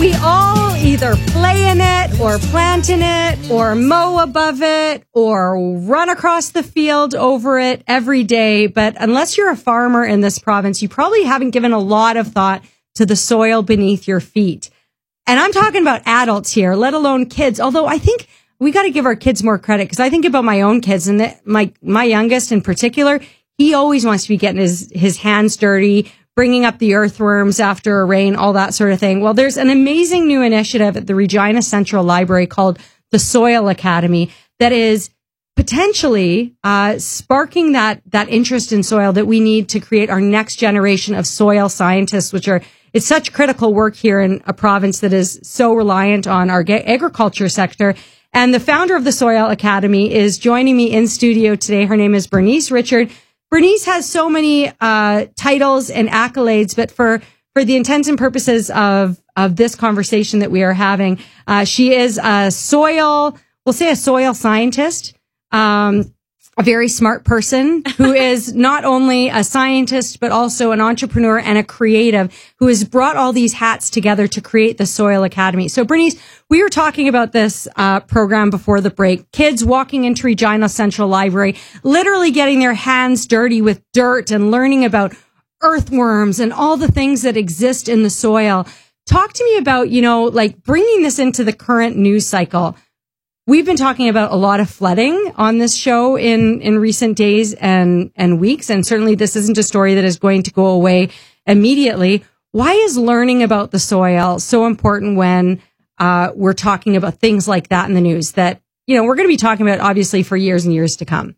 we all either play in it or plant in it or mow above it or run across the field over it every day. But unless you're a farmer in this province, you probably haven't given a lot of thought to the soil beneath your feet. And I'm talking about adults here, let alone kids. Although I think we got to give our kids more credit, because I think about my own kids, and my youngest in particular, he always wants to be getting his hands dirty, bringing up the earthworms after a rain, all that sort of thing. Well, there's an amazing new initiative at the Regina Central Library called the Soil Academy that is potentially sparking that interest in soil that we need to create our next generation of soil scientists, it's such critical work here in a province that is so reliant on our agriculture sector. And the founder of the Soil Academy is joining me in studio today. Her name is Bernice Richard. Bernice has so many titles and accolades, but for the intents and purposes of this conversation that we are having, she is a soil scientist, a very smart person who is not only a scientist, but also an entrepreneur and a creative who has brought all these hats together to create the Soil Academy. So Bernice, we were talking about this program before the break. Kids walking into Regina Central Library, literally getting their hands dirty with dirt and learning about earthworms and all the things that exist in the soil. Talk to me about, bringing this into the current news cycle. We've been talking about a lot of flooding on this show in recent days and weeks, and certainly this isn't a story that is going to go away immediately. Why is learning about the soil so important when we're talking about things like that in the news that, we're going to be talking about obviously for years and years to come?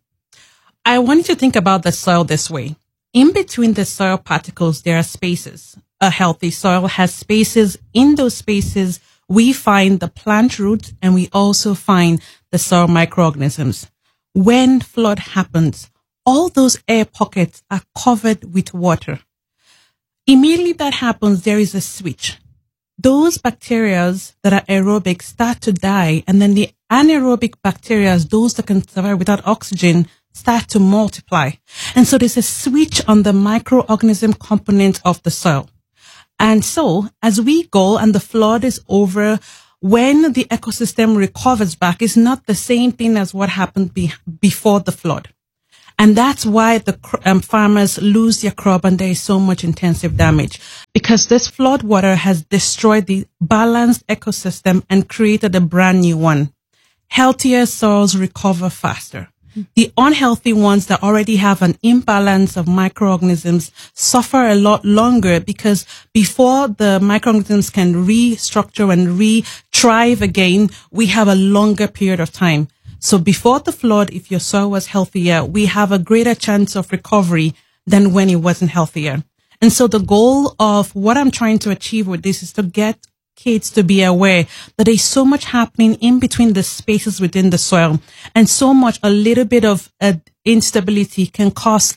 I want you to think about the soil this way. In between the soil particles, there are spaces. A healthy soil has spaces. In those spaces, we find the plant roots and we also find the soil microorganisms. When flood happens, all those air pockets are covered with water. Immediately that happens, there is a switch. Those bacteria that are aerobic start to die, and then the anaerobic bacteria, those that can survive without oxygen, start to multiply. And so there's a switch on the microorganism component of the soil. And so as we go and the flood is over, when the ecosystem recovers back, it's not the same thing as what happened before the flood. And that's why the farmers lose their crop and there is so much intensive damage, because this flood water has destroyed the balanced ecosystem and created a brand new one. Healthier soils recover faster. The unhealthy ones that already have an imbalance of microorganisms suffer a lot longer, because before the microorganisms can restructure and re-thrive again, we have a longer period of time. So before the flood, if your soil was healthier, we have a greater chance of recovery than when it wasn't healthier. And so the goal of what I'm trying to achieve with this is to get kids to be aware that there's so much happening in between the spaces within the soil, and so much a little bit of instability can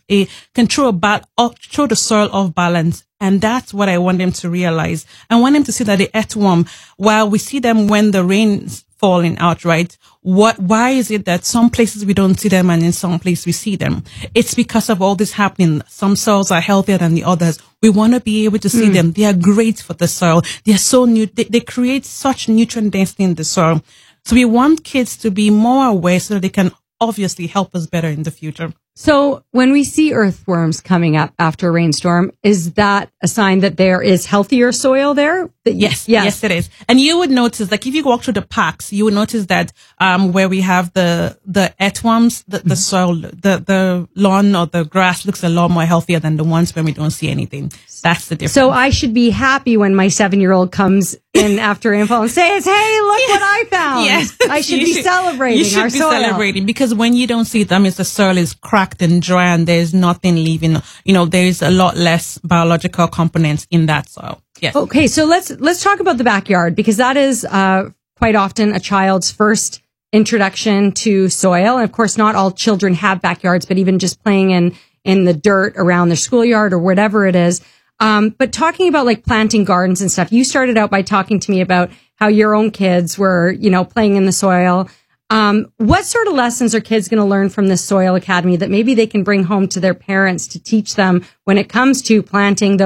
throw the soil off balance. And that's what I want them to realize. I want them to see that the earthworm, while we see them when the rain's falling out, right? Why is it that some places we don't see them and in some places we see them? It's because of all this happening. Some soils are healthier than the others. We want to be able to see them. They are great for the soil. They are so new. They create such nutrient density in the soil. So we want kids to be more aware so that they can obviously help us better in the future. So when we see earthworms coming up after a rainstorm, is that a sign that there is healthier soil there? Yes, it is. And you would notice, like if you walk through the parks, you would notice that where we have the earthworms, the soil, the lawn or the grass looks a lot more healthier than the ones when we don't see anything. That's the difference. So I should be happy when my 7-year-old comes in after rainfall and says, "Hey, look what I found." Yes. I should be celebrating. You should our be soil. celebrating, because when you don't see them, the soil is cracked and dry and there's nothing leaving. There is a lot less biological components in that soil. Yes. Okay, so let's talk about the backyard, because that is quite often a child's first introduction to soil. And of course, not all children have backyards, but even just playing in the dirt around their schoolyard or whatever it is. But talking about like planting gardens and stuff, you started out by talking to me about how your own kids were, playing in the soil. What sort of lessons are kids going to learn from this Soil Academy that maybe they can bring home to their parents to teach them when it comes to planting those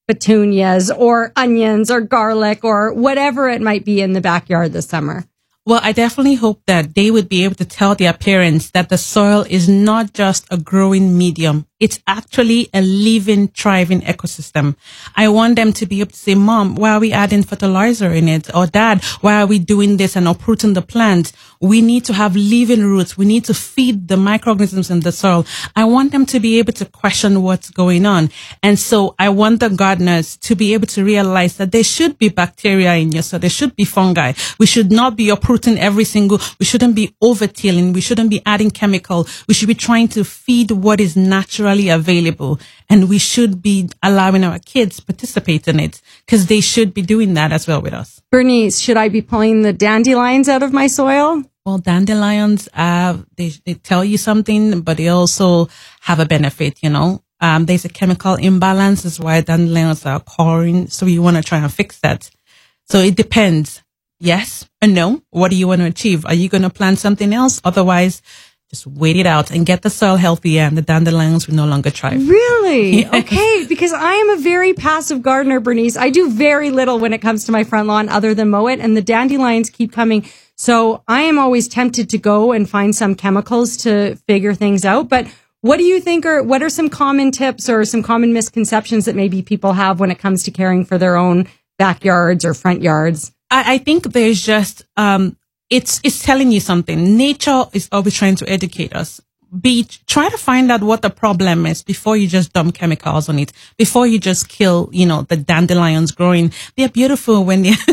petunias or onions or garlic or whatever it might be in the backyard this summer? Well, I definitely hope that they would be able to tell their parents that the soil is not just a growing medium. It's actually a living, thriving ecosystem. I want them to be able to say, Mom, why are we adding fertilizer in it? Or Dad, why are we doing this and uprooting the plant? We need to have living roots. We need to feed the microorganisms in the soil. I want them to be able to question what's going on. And so I want the gardeners to be able to realize that there should be bacteria in your soil. There should be fungi. We should not be uprooting we shouldn't be over-tilling. We shouldn't be adding chemical. We should be trying to feed what is naturally available, and we should be allowing our kids participate in it because they should be doing that as well with us. Bernice, should I be pulling the dandelions out of my soil? Well, dandelions, they tell you something, but they also have a benefit, there's a chemical imbalance. That's why dandelions are occurring. So you want to try and fix that. So it depends. Yes or no? What do you want to achieve? Are you going to plant something else? Otherwise, just wait it out and get the soil healthy, and the dandelions will no longer thrive. Really? Yes. Okay, because I am a very passive gardener, Bernice. I do very little when it comes to my front lawn other than mow it, and the dandelions keep coming. So I am always tempted to go and find some chemicals to figure things out. But what do you think what are some common tips or some common misconceptions that maybe people have when it comes to caring for their own backyards or front yards? I think there's just, it's telling you something. Nature is always trying to educate us. Try to find out what the problem is before you just dump chemicals on it, before you just kill, the dandelions growing. They're beautiful when they're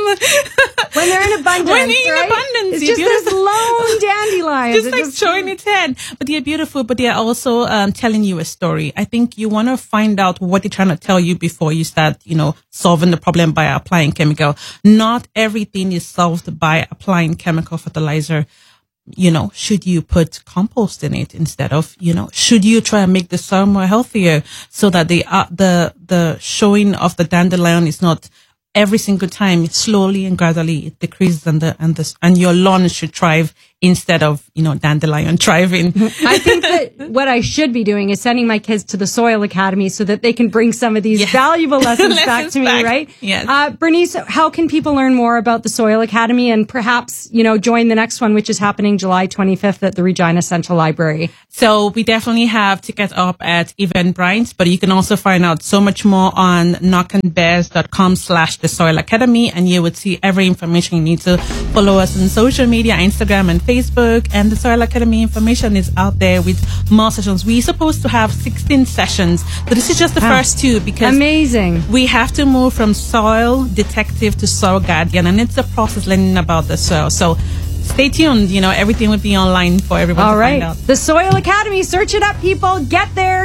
when they're in abundance. When they're in right? abundance, it's just this lone dandelion. Just like showing its head. But they're beautiful, but they're also telling you a story. I think you want to find out what they're trying to tell you before you start, solving the problem by applying chemical. Not everything is solved by applying chemical fertilizer. Should you put compost in it instead of, should you try and make the soil more healthier so that the showing of the dandelion is not every single time, slowly and gradually it decreases and your lawn should thrive instead of, dandelion thriving. I think that what I should be doing is sending my kids to the Soil Academy so that they can bring some of these valuable lessons back to me, right? Yes. Bernice, how can people learn more about the Soil Academy and perhaps, join the next one, which is happening July 25th at the Regina Central Library? So we definitely have tickets up at Eventbrite, but you can also find out so much more on knockonbears.com/the Soil Academy, and you would see every information you need to follow us on social media, Instagram and Facebook, and the Soil Academy information is out there with more sessions. We're supposed to have 16 sessions, so this is just the first two because amazing. We have to move from soil detective to soil guardian, and it's a process learning about the soil. So stay tuned. Everything will be online for everyone to find out. The Soil Academy, search it up, people. Get there.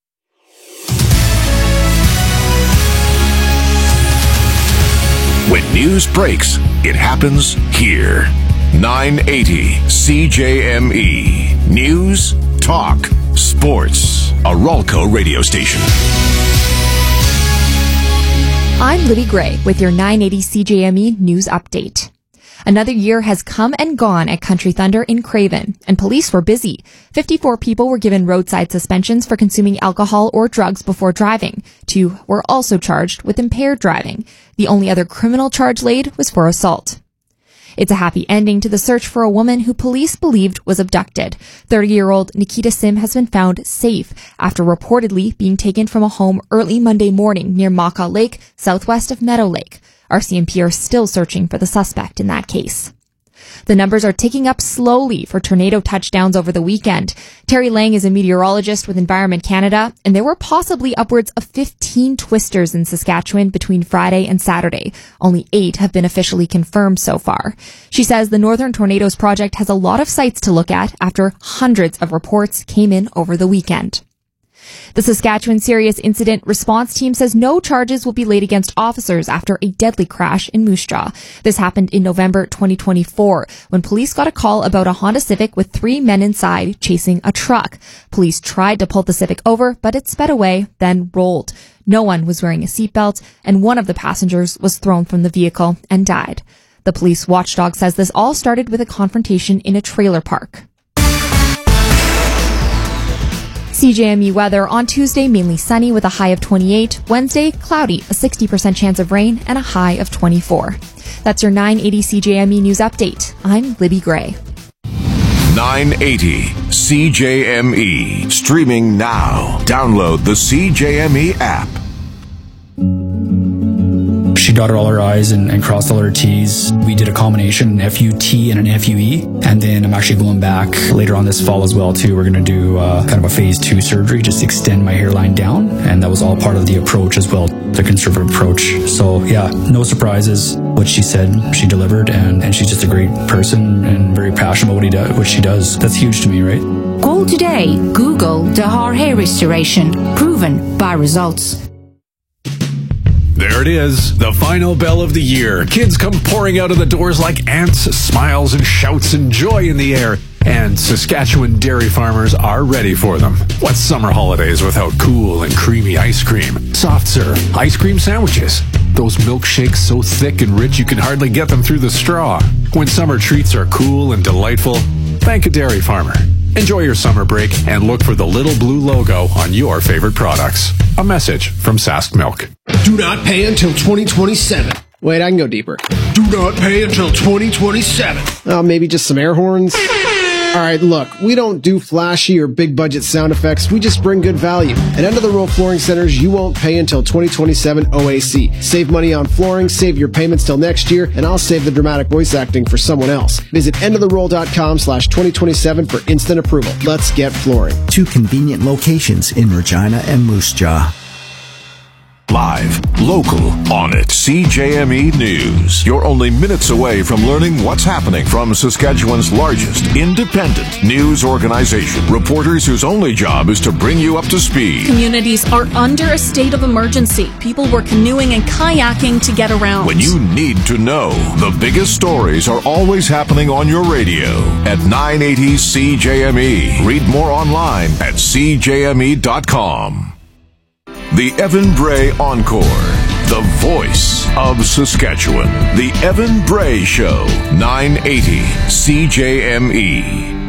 When news breaks, it happens here. 980 CJME. News, talk, sports. A Ralco radio station. I'm Libby Gray with your 980 CJME news update. Another year has come and gone at Country Thunder in Craven, and police were busy. 54 people were given roadside suspensions for consuming alcohol or drugs before driving. 2 were also charged with impaired driving. The only other criminal charge laid was for assault. It's a happy ending to the search for a woman who police believed was abducted. 30-year-old Nikita Sim has been found safe after reportedly being taken from a home early Monday morning near Maka Lake, southwest of Meadow Lake. RCMP are still searching for the suspect in that case. The numbers are ticking up slowly for tornado touchdowns over the weekend. Terry Lang is a meteorologist with Environment Canada, and there were possibly upwards of 15 twisters in Saskatchewan between Friday and Saturday. Only 8 have been officially confirmed so far. She says the Northern Tornadoes Project has a lot of sites to look at after hundreds of reports came in over the weekend. The Saskatchewan Serious Incident Response Team says no charges will be laid against officers after a deadly crash in Moose Jaw. This happened in November 2024 when police got a call about a Honda Civic with 3 men inside chasing a truck. Police tried to pull the Civic over, but it sped away, then rolled. No one was wearing a seatbelt, and one of the passengers was thrown from the vehicle and died. The police watchdog says this all started with a confrontation in a trailer park. CJME weather on Tuesday, mainly sunny with a high of 28. Wednesday, cloudy, a 60% chance of rain, and a high of 24. That's your 980 CJME News Update. I'm Libby Gray. 980 CJME. Streaming now. Download the CJME app. She dotted all her I's and crossed all her T's. We did a combination, an FUT and an FUE. And then I'm actually going back later on this fall as well, too. We're going to do kind of a phase 2 surgery, just extend my hairline down. And that was all part of the approach as well, the conservative approach. So, yeah, no surprises. What she said, she delivered. And she's just a great person and very passionate about what she does. That's huge to me, right? Call today. Google Dahar Hair Restoration. Proven by results. There it is, the final bell of the year. Kids come pouring out of the doors like ants, smiles and shouts and joy in the air. And Saskatchewan dairy farmers are ready for them. What's summer holidays without cool and creamy ice cream, soft serve, ice cream sandwiches? Those milkshakes so thick and rich you can hardly get them through the straw. When summer treats are cool and delightful, thank a dairy farmer. Enjoy your summer break and look for the little blue logo on your favorite products. A message from Sask Milk. Do not pay until 2027. Wait, I can go deeper. Do not pay until 2027. Maybe just some air horns? All right, look, we don't do flashy or big budget sound effects. We just bring good value. At End of the Row Flooring Centers, you won't pay until 2027 OAC. Save money on flooring, save your payments till next year, and I'll save the dramatic voice acting for someone else. Visit endoftheroll.com/2027 for instant approval. Let's get flooring. 2 convenient locations in Regina and Moose Jaw. Live, local, on it. CJME News. You're only minutes away from learning what's happening from Saskatchewan's largest independent news organization. Reporters whose only job is to bring you up to speed. Communities are under a state of emergency. People were canoeing and kayaking to get around. When you need to know, the biggest stories are always happening on your radio at 980 CJME. Read more online at CJME.com. The Evan Bray Encore, the voice of Saskatchewan. The Evan Bray Show, 980 CJME.